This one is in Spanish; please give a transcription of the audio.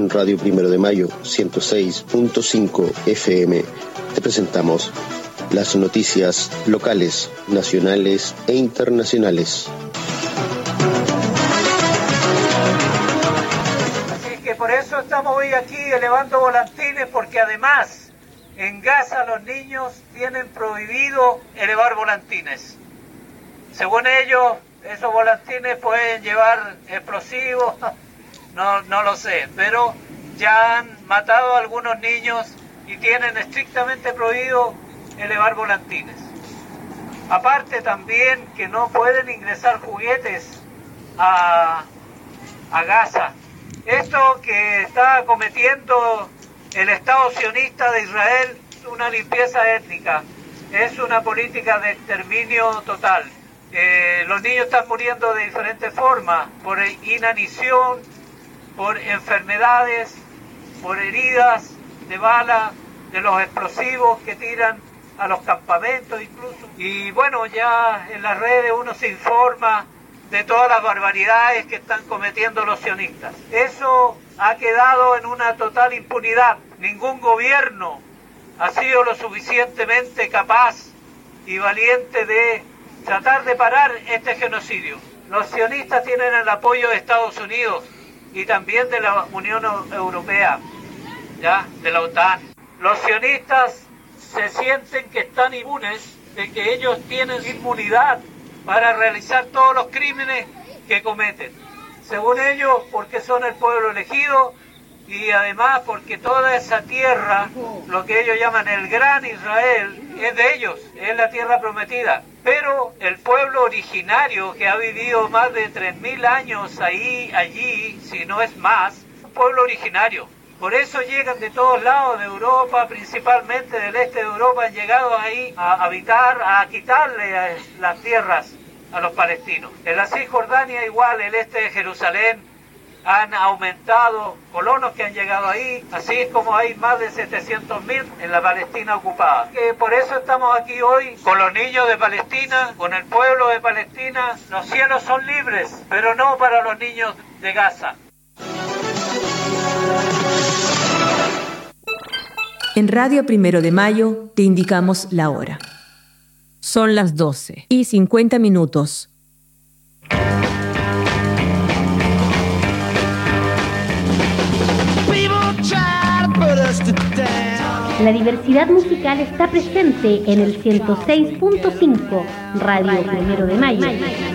en Radio Primero de Mayo 106.5 FM te presentamos las noticias locales, nacionales e internacionales. Así que por eso estamos hoy aquí elevando volantines, porque además en Gaza los niños tienen prohibido elevar volantines. Según ellos, esos volantines pueden llevar explosivos, no lo sé, pero ya han matado a algunos niños y tienen estrictamente prohibido elevar volantines. Aparte también que no pueden ingresar juguetes a Gaza. Esto que está cometiendo el Estado sionista de Israel es una limpieza étnica, es una política de exterminio total. Los niños están muriendo de diferentes formas, por inanición, por enfermedades, por heridas de bala, de los explosivos que tiran a los campamentos incluso. Y bueno, ya en las redes uno se informa de todas las barbaridades que están cometiendo los sionistas. Eso ha quedado en una total impunidad. Ningún gobierno ha sido lo suficientemente capaz y valiente de tratar de parar este genocidio. Los sionistas tienen el apoyo de Estados Unidos y también de la Unión Europea, ¿ya? De la OTAN. Los sionistas se sienten que están inmunes, de que ellos tienen inmunidad para realizar todos los crímenes que cometen. Según ellos, porque son el pueblo elegido y además porque toda esa tierra, lo que ellos llaman el Gran Israel, es de ellos, es la tierra prometida. Pero el pueblo originario que ha vivido más de 3.000 años allí, si no es más, un pueblo originario. Por eso llegan de todos lados de Europa, principalmente del este de Europa, han llegado ahí a habitar, a quitarle las tierras a los palestinos. En la Cisjordania igual, el este de Jerusalén, han aumentado colonos que han llegado ahí, así como hay más de 700.000 en la Palestina ocupada. Que por eso estamos aquí hoy con los niños de Palestina, con el pueblo de Palestina. Los cielos son libres, pero no para los niños de Gaza. En Radio Primero de Mayo te indicamos la hora. Son las 12:50. La diversidad musical está presente en el 106.5 Radio Primero de Mayo.